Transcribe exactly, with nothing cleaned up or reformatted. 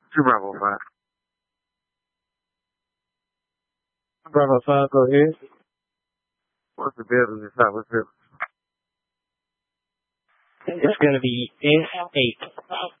Two Bravo five. Bravo five, go ahead. What's the building inside? What's it? It's going to be S eight.